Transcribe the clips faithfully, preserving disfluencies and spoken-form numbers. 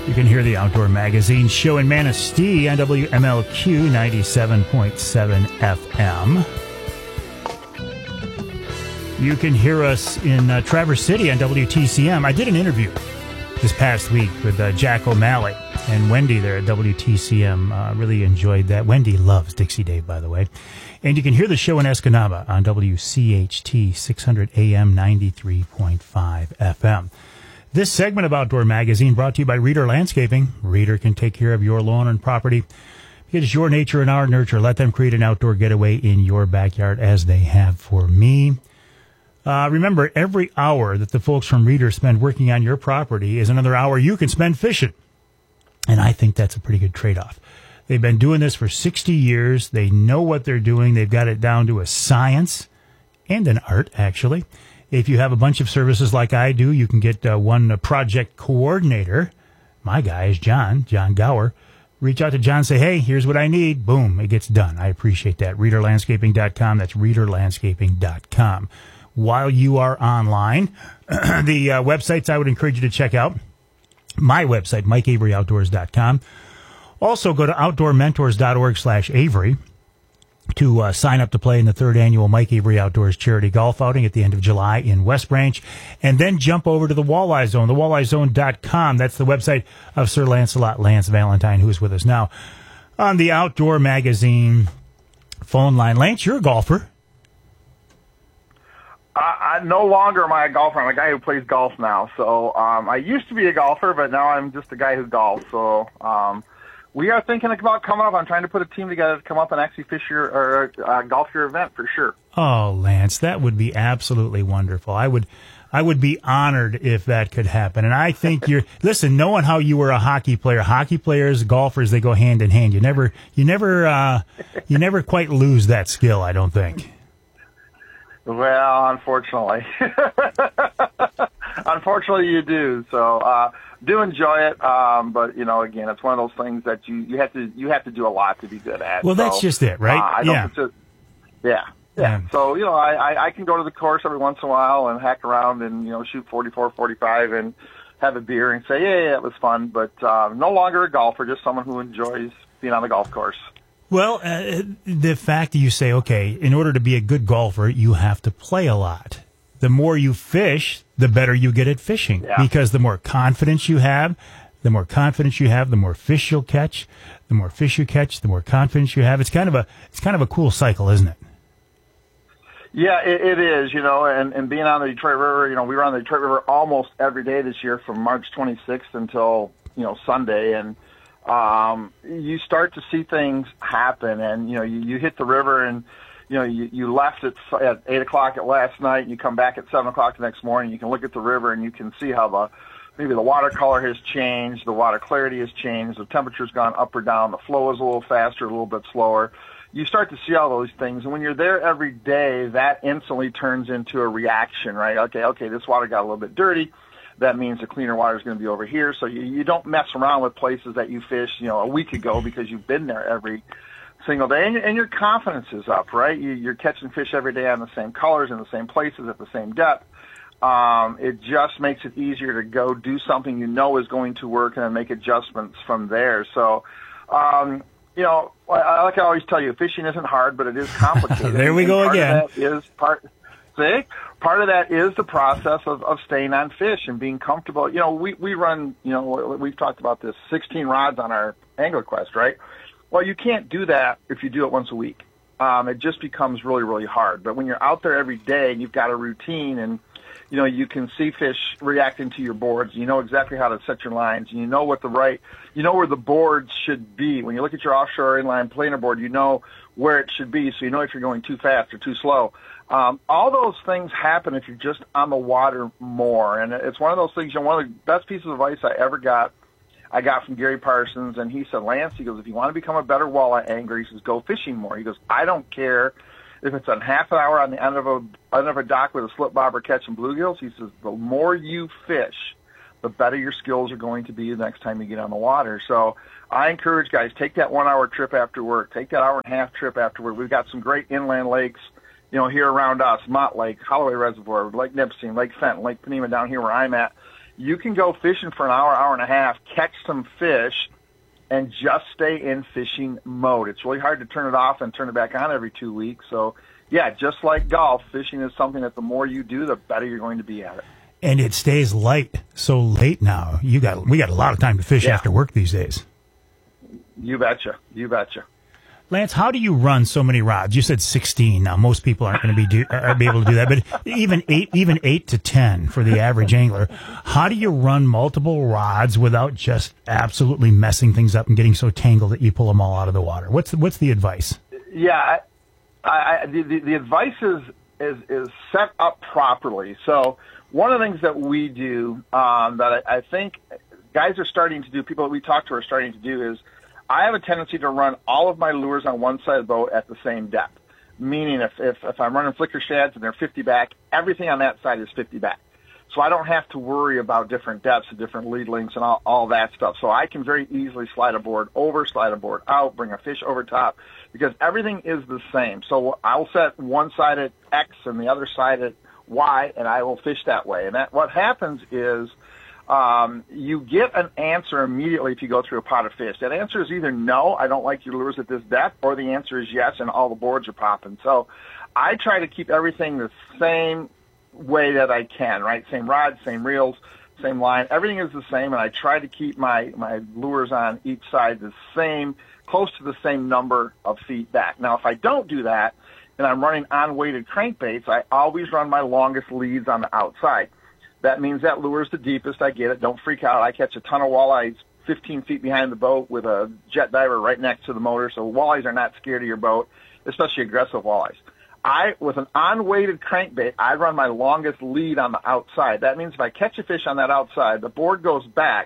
You can hear the Outdoor Magazine show in Manistee on W M L Q ninety-seven point seven F M. You can hear us in uh, Traverse City on W T C M. I did an interview this past week with uh, Jack O'Malley and Wendy there at W T C M. Uh, really enjoyed that. Wendy loves Dixie Dave, by the way. And you can hear the show in Escanaba on W C H T six hundred A M ninety-three point five F M. This segment of Outdoor Magazine brought to you by Reader Landscaping. Reader can take care of your lawn and property. It is your nature and our nurture. Let them create an outdoor getaway in your backyard as they have for me. Uh, remember, every hour that the folks from Reader spend working on your property is another hour you can spend fishing. And I think that's a pretty good trade-off. They've been doing this for sixty years. They know what they're doing. They've got it down to a science and an art, actually. If you have a bunch of services like I do, you can get uh, one uh, project coordinator. My guy is John, John Gower. Reach out to John, say, hey, here's what I need. Boom, it gets done. I appreciate that. reader landscaping dot com. That's reader landscaping dot com. While you are online, the uh, websites I would encourage you to check out. My website, mike avery outdoors dot com. Also, go to outdoor mentors dot org slash Avery to uh, sign up to play in the third annual Mike Avery Outdoors Charity Golf Outing at the end of July in West Branch. And then jump over to the Walleye Zone, the walleye zone dot com. That's the website of Sir Lancelot Lance Valentine, who is with us now on the Outdoor Magazine phone line. Lance, you're a golfer. I, I no longer am I a golfer. I'm a guy who plays golf now. So um, I used to be a golfer, but now I'm just a guy who golfs. So um, we are thinking about coming up. I'm trying to put a team together to come up and actually fish your or uh, golf your event for sure. Oh, Lance, that would be absolutely wonderful. I would, I would be honored if that could happen. And I think you're listen. Knowing how you were a hockey player, hockey players, golfers, they go hand in hand. You never, you never, uh, you never quite lose that skill. I don't think. Well, unfortunately, unfortunately you do. So, uh, do enjoy it. Um, but you know, again, it's one of those things that you, you have to, you have to do a lot to be good at. Well, so, that's just it, right? Uh, I yeah. Don't just, yeah. Yeah. yeah. So, you know, I, I, I can go to the course every once in a while and hack around and, you know, shoot forty-four, forty-five and have a beer and say, yeah, yeah, it was fun. But, uh, no longer a golfer, just someone who enjoys being on the golf course. Well, uh, the fact that you say, okay, in order to be a good golfer, you have to play a lot. The more you fish, the better you get at fishing. Yeah. Because the more confidence you have, the more confidence you have, the more fish you'll catch. The more fish you catch, the more confidence you have. It's kind of a, it's kind of a cool cycle, isn't it? Yeah, it, it is, you know, and, and being on the Detroit River, you know, we were on the Detroit River almost every day this year from March twenty-sixth until, you know, Sunday. And, um, you start to see things happen and, you know, you, you hit the river and, you know, you, you left at, at eight o'clock at last night and you come back at seven o'clock the next morning. You can look at the river and you can see how the, maybe the water color has changed, the water clarity has changed, the temperature's gone up or down, the flow is a little faster, a little bit slower. You start to see all those things, and when you're there every day, that instantly turns into a reaction, right? Okay, okay, this water got a little bit dirty. That means the cleaner water is going to be over here. So you, you don't mess around with places that you fished, you know, a week ago because you've been there every single day, and, and your confidence is up, right? You, you're catching fish every day on the same colors in the same places at the same depth. Um, it just makes it easier to go do something you know is going to work and then make adjustments from there. So, um, you know, like I always tell you, fishing isn't hard, but it is complicated. There we go part again. Of that is part, see, part of that is the process of, of staying on fish and being comfortable. You know, we, we run, you know, we've talked about this, sixteen rods on our Angler Quest, right? Well, you can't do that if you do it once a week. Um, it just becomes really, really hard. But when you're out there every day and you've got a routine and, you know, you can see fish reacting to your boards. You know exactly how to set your lines. And you know what the right, you know where the boards should be. When you look at your offshore inline planer board, you know where it should be. So you know if you're going too fast or too slow. Um, all those things happen if you're just on the water more. And it's one of those things, you know, one of the best pieces of advice I ever got, I got from Gary Parsons. And he said, Lance, he goes, if you want to become a better walleye angler, he says, go fishing more. He goes, I don't care if it's a half an hour on the end of a end of a dock with a slip bobber catching bluegills. He says, the more you fish, the better your skills are going to be the next time you get on the water. So I encourage guys, take that one-hour trip after work. Take that hour and a half trip after work. We've got some great inland lakes, you know, here around us, Mott Lake, Holloway Reservoir, Lake Nipissing, Lake Fenton, Lake Panema down here where I'm at. you can go fishing for an hour, hour and a half, catch some fish, and just stay in fishing mode. It's really hard to turn it off and turn it back on every two weeks. So, yeah, just like golf, fishing is something that the more you do, the better you're going to be at it. And it stays light so late now. You got we got a lot of time to fish yeah. after work these days. You betcha. You betcha. Lance, how do you run so many rods? You said sixteen. Now most people aren't going to be do, uh, be able to do that, but even eight, even eight to ten for the average angler. How do you run multiple rods without just absolutely messing things up and getting so tangled that you pull them all out of the water? What's the, what's the advice? Yeah, I, I, the, the the advice is, is is set up properly. So one of the things that we do um, that I, I think guys are starting to do, people that we talk to are starting to do is, I have a tendency to run all of my lures on one side of the boat at the same depth, meaning if, if, if I'm running flicker shads and they're fifty back, everything on that side is fifty back. So I don't have to worry about different depths and different lead lengths and all, all that stuff. So I can very easily slide a board over, slide a board out, bring a fish over top, because everything is the same. So I'll set one side at X and the other side at Y, and I will fish that way. And that what happens is Um, you get an answer immediately if you go through a pot of fish. That answer is either no, I don't like your lures at this depth, or the answer is yes, and all the boards are popping. So I try to keep everything the same way that I can, right? Same rod, same reels, same line. Everything is the same, and I try to keep my, my lures on each side the same, close to the same number of feet back. Now, if I don't do that, and I'm running on-weighted crankbaits, I always run my longest leads on the outside. That means that lure is the deepest. I get it. Don't freak out. I catch a ton of walleyes fifteen feet behind the boat with a jet diver right next to the motor, so walleyes are not scared of your boat, especially aggressive walleyes. I, with an on-weighted crankbait, I run my longest lead on the outside. That means if I catch a fish on that outside, the board goes back,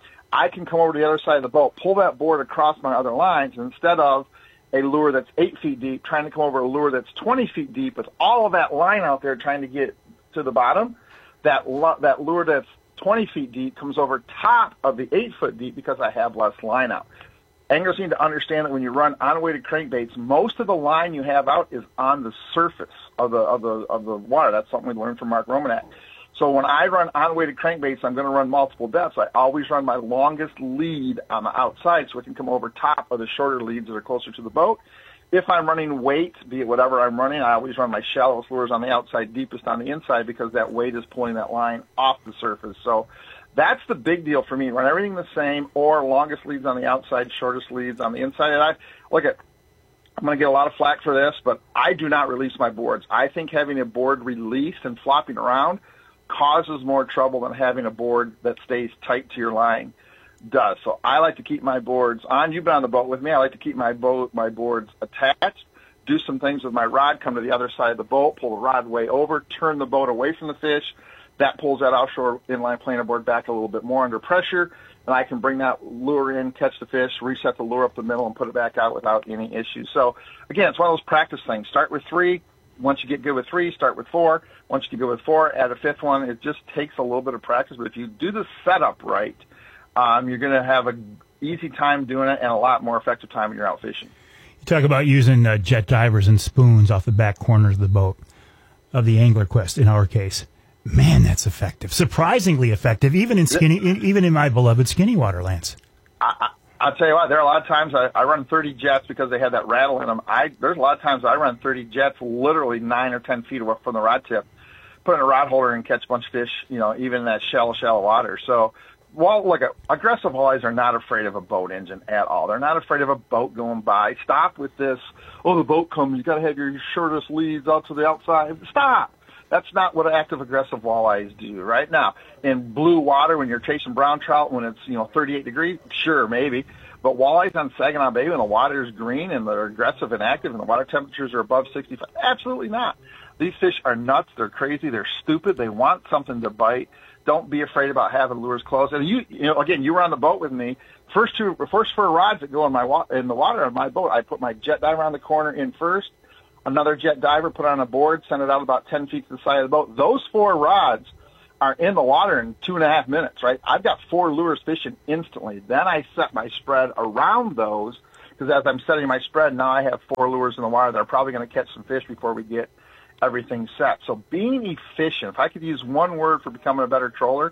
I can come over to the other side of the boat, pull that board across my other lines, and instead of a lure that's eight feet deep, trying to come over a lure that's twenty feet deep with all of that line out there trying to get to the bottom, that that lure that's twenty feet deep comes over top of the eight foot deep because I have less line out. Anglers need to understand that when you run on-weighted crankbaits, most of the line you have out is on the surface of the of the of the water. That's something we learned from Mark Romanek. So when I run on-weighted crankbaits, I'm going to run multiple depths. I always run my longest lead on the outside so it can come over top of the shorter leads that are closer to the boat. If I'm running weight, be it whatever I'm running, I always run my shallowest lures on the outside, deepest on the inside, because that weight is pulling that line off the surface. So that's the big deal for me. Run everything the same, or longest leads on the outside, shortest leads on the inside. And I look at, I'm going to get a lot of flack for this, but I do not release my boards. I think having a board released and flopping around causes more trouble than having a board that stays tight to your line does. So I like to keep my boards on. You've been on the boat with me. I like to keep my boat, my boards attached, do some things with my rod, come to the other side of the boat, pull the rod way over, turn the boat away from the fish. That pulls that offshore inline planer board back a little bit more under pressure, and I can bring that lure in, catch the fish, reset the lure up the middle, and put it back out without any issues. So, again, it's one of those practice things. Start with three. Once you get good with three, start with four. Once you get good with four, add a fifth one. It just takes a little bit of practice, but if you do the setup right, Um, you're going to have an easy time doing it and a lot more effective time when you're out fishing. You talk about using uh, jet divers and spoons off the back corners of the boat, of the Angler Quest in our case. Man, that's effective. Surprisingly effective, even in skinny, in, even in my beloved skinny water, Lance. I, I, I'll tell you what, there are a lot of times I, I run thirty jets because they have that rattle in them. I, there's a lot of times I run thirty jets literally nine or ten feet away from the rod tip, put in a rod holder and catch a bunch of fish, you know, even in that shallow, shallow water. So, well, look, aggressive walleyes are not afraid of a boat engine at all. They're not afraid of a boat going by. Stop with this, oh, the boat comes, you got to have your shortest leads out to the outside. Stop. That's not what active aggressive walleyes do right now. In blue water, when you're chasing brown trout, when it's, you know, thirty-eight degrees, sure, maybe. But walleyes on Saginaw Bay, when the water is green and they're aggressive and active and the water temperatures are above sixty-five, absolutely not. These fish are nuts. They're crazy. They're stupid. They want something to bite. Don't be afraid about having lures close. And you, you know, again, you were on the boat with me. First two, first four rods that go in my wa- in the water on my boat, I put my jet diver on the corner in first. Another jet diver, put on a board, send it out about ten feet to the side of the boat. Those four rods are in the water in two and a half minutes, right? I've got four lures fishing instantly. Then I set my spread around those, because as I'm setting my spread, now I have four lures in the water that are probably going to catch some fish before we get everything set. So being efficient, if I could use one word for becoming a better troller,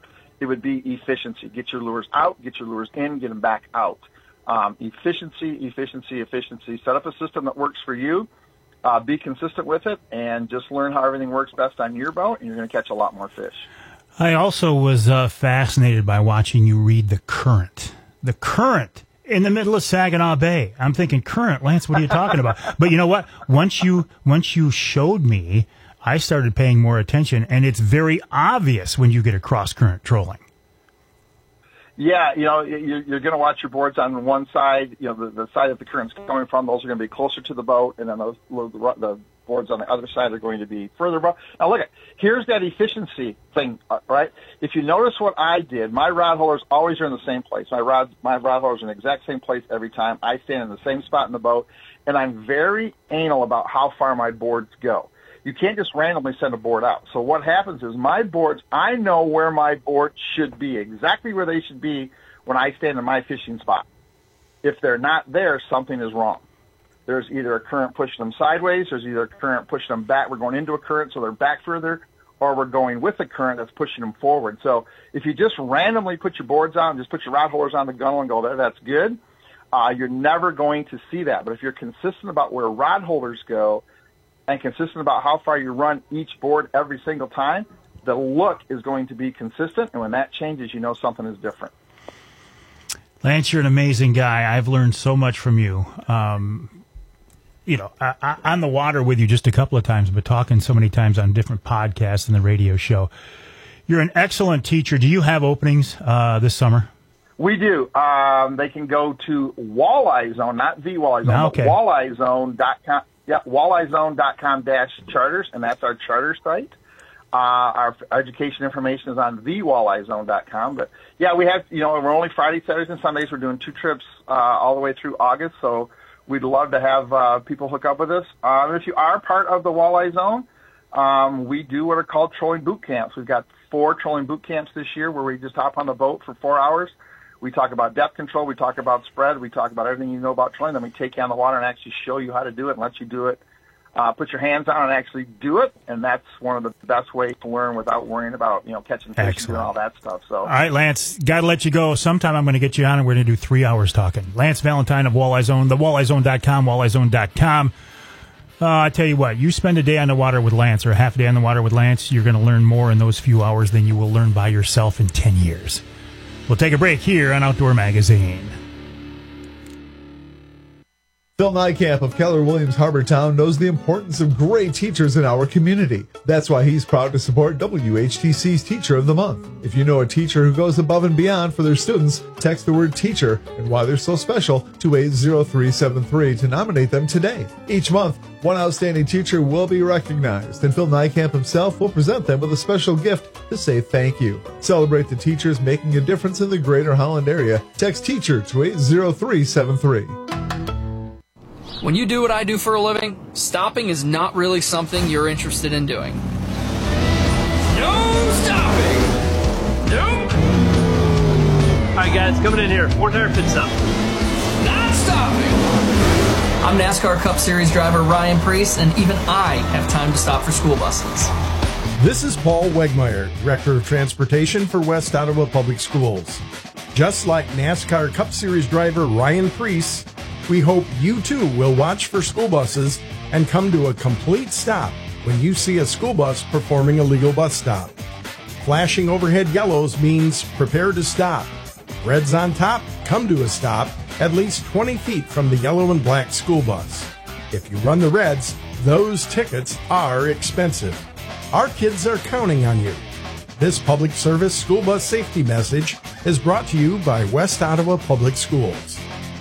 it would be efficiency. Get your lures out, get your lures in, get them back out. Um, efficiency, efficiency, efficiency. Set up a system that works for you. Uh, be consistent with it, and just learn how everything works best on your boat, and you're going to catch a lot more fish. I also was uh, fascinated by watching you read the current. The current in the middle of Saginaw Bay. I'm thinking, current, Lance, what are you talking about? But you know what? Once you once you showed me, I started paying more attention, and it's very obvious when you get a cross-current trolling. Yeah, you know, you're, you're going to watch your boards on one side, you know, the, the side that the current's coming from, those are going to be closer to the boat, and then those, the, the boards on the other side are going to be further above. Now, look, at here's that efficiency thing, right? If you notice what I did, my rod holders always are in the same place. My rod, my rod holders are in the exact same place every time. I stand in the same spot in the boat, and I'm very anal about how far my boards go. You can't just randomly send a board out. So what happens is my boards, I know where my board should be, exactly where they should be when I stand in my fishing spot. If they're not there, something is wrong. There's either a current pushing them sideways, there's either a current pushing them back, we're going into a current so they're back further, or we're going with a current that's pushing them forward. So if you just randomly put your boards on, just put your rod holders on the gunnel and go there, that's good. Uh, you're never going to see that. But if you're consistent about where rod holders go, and consistent about how far you run each board every single time, the look is going to be consistent, and when that changes, you know something is different. Lance, you're an amazing guy. I've learned so much from you. Um, you know, I, I, on the water with you just a couple of times, but talking so many times on different podcasts and the radio show. You're an excellent teacher. Do you have openings uh, this summer? We do. Um, they can go to Walleye Zone, not the Walleye Zone, okay. but walleye zone dot com. Yeah, walleye zone dot com dash charters, and that's our charter site. Uh, our education information is on the walleye zone dot com. But, yeah, we have, you know, we're only Friday, Saturdays, and Sundays. We're doing two trips uh, all the way through August, so we'd love to have uh, people hook up with us. Uh, if you are part of the Walleye Zone, um, we do what are called trolling boot camps. We've got four trolling boot camps this year where we just hop on the boat for four hours. We talk about depth control. We talk about spread. We talk about everything you know about trolling. Then we take you on the water and actually show you how to do it and let you do it. Uh, put your hands on and actually do it, and that's one of the best ways to learn without worrying about, you know, catching fish and doing all that stuff. So, all right, Lance, got to let you go. Sometime I'm going to get you on, and we're going to do three hours talking. Lance Valentine of Walleye Zone, the walleye zone dot com, walleye zone dot com. Uh, I tell you what, you spend a day on the water with Lance or a half a day on the water with Lance, you're going to learn more in those few hours than you will learn by yourself in ten years. We'll take a break here on Outdoor Magazine. Phil Nykamp of Keller Williams Harbortown knows the importance of great teachers in our community. That's why he's proud to support W H T C's Teacher of the Month. If you know a teacher who goes above and beyond for their students, text the word teacher and why they're so special to eight zero three seven three to nominate them today. Each month, one outstanding teacher will be recognized, and Phil Nykamp himself will present them with a special gift to say thank you. Celebrate the teachers making a difference in the Greater Holland area. Text teacher to eight zero three seven three. When you do what I do for a living, stopping is not really something you're interested in doing. No stopping! Nope! Alright guys, coming in here. Fourth air pit stop. Not stopping! I'm NASCAR Cup Series driver Ryan Preece, and even I have time to stop for school buses. This is Paul Wegmeyer, Director of Transportation for West Ottawa Public Schools. Just like NASCAR Cup Series driver Ryan Preece, we hope you too will watch for school buses and come to a complete stop when you see a school bus performing a legal bus stop. Flashing overhead yellows means prepare to stop. Reds on top, come to a stop at least twenty feet from the yellow and black school bus. If you run the reds, those tickets are expensive. Our kids are counting on you. This public service school bus safety message is brought to you by West Ottawa Public Schools.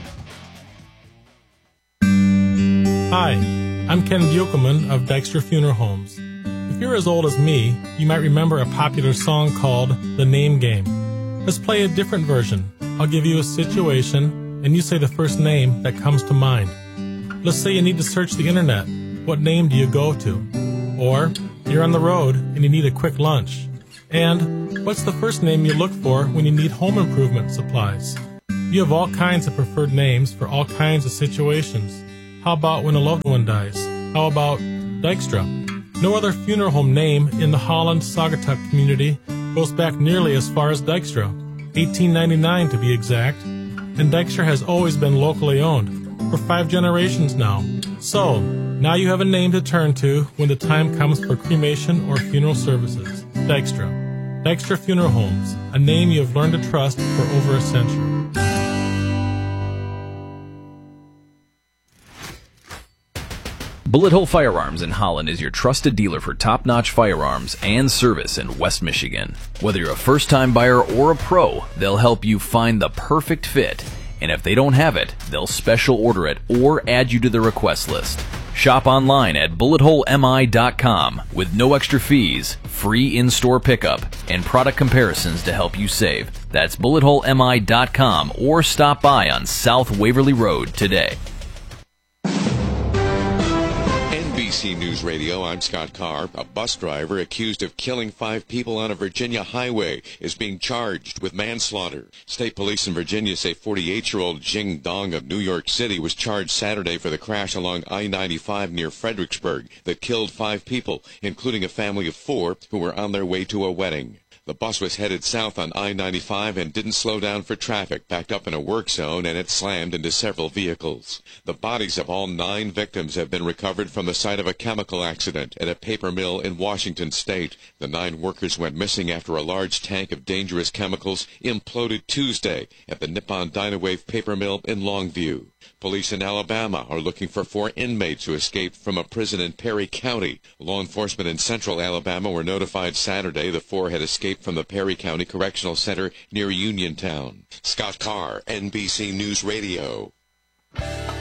Hi, I'm Ken Buchelman of Dykstra Funeral Homes. If you're as old as me, you might remember a popular song called The Name Game. Let's play a different version. I'll give you a situation, and you say the first name that comes to mind. Let's say you need to search the internet. What name do you go to? Or you're on the road and you need a quick lunch. And what's the first name you look for when you need home improvement supplies? You have all kinds of preferred names for all kinds of situations. How about when a loved one dies? How about Dykstra? No other funeral home name in the Holland Saugatuck community goes back nearly as far as Dykstra, eighteen ninety-nine to be exact, and Dykstra has always been locally owned, for five generations now. So, now you have a name to turn to when the time comes for cremation or funeral services. Dykstra. Dykstra Funeral Homes, a name you have learned to trust for over a century. Bullet Hole Firearms in Holland is your trusted dealer for top-notch firearms and service in West Michigan. Whether you're a first-time buyer or a pro, they'll help you find the perfect fit. And if they don't have it, they'll special order it or add you to the request list. Shop online at bullet hole m i dot com with no extra fees, free in-store pickup, and product comparisons to help you save. That's bullet hole m i dot com or stop by on South Waverly Road today. N B C News Radio, I'm Scott Carr. A bus driver accused of killing five people on a Virginia highway is being charged with manslaughter. State police in Virginia say forty-eight-year-old Jing Dong of New York City was charged Saturday for the crash along I ninety-five near Fredericksburg that killed five people, including a family of four who were on their way to a wedding. The bus was headed south on I ninety-five and didn't slow down for traffic, backed up in a work zone, and it slammed into several vehicles. The bodies of all nine victims have been recovered from the site of a chemical accident at a paper mill in Washington state. The nine workers went missing after a large tank of dangerous chemicals imploded Tuesday at the Nippon Dynawave paper mill in Longview. Police in Alabama are looking for four inmates who escaped from a prison in Perry County. Law enforcement in central Alabama were notified Saturday the four had escaped from the Perry County Correctional Center near Uniontown. Scott Carr, N B C News Radio.